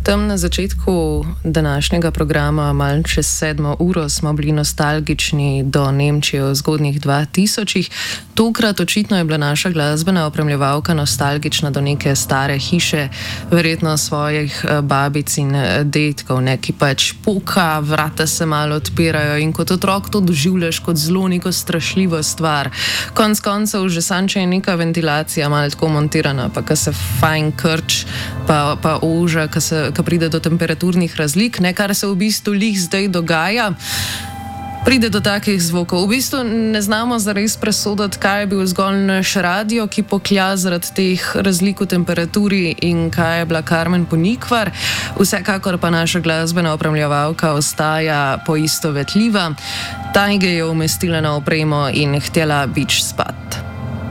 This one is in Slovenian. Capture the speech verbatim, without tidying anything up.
Tam na začetku današnjega programa, malo čez sedmo uro, smo bili nostalgični do Nemčije v zgodnjih dva tisočih. Tokrat očitno je bila naša glasbena opremljevalka nostalgična do neke stare hiše, verjetno svojih babic in dedkov, ne, ki pač poka, vrata se malo odpirajo in kot otrok to doživljaš kot zelo neko strašljivo stvar. Konec koncev že sanče je neka ventilacija malo tako montirana, pa ka se fajn krč, pa, pa oža, ka se ko pride do temperaturnih razlik, ne, kar se v bistvu lih zdaj dogaja, pride do takih zvokov. V bistvu ne znamo zares presoditi, kaj je bil zgolj naš radio, ki poklja zaradi teh razlik v temperaturi, in kaj je bila Karmen Ponikvar. Vsekakor pa naša glasbena opremljevalka ostaja poistovetljiva. Tajge je umestila na opremo in htela bič spat.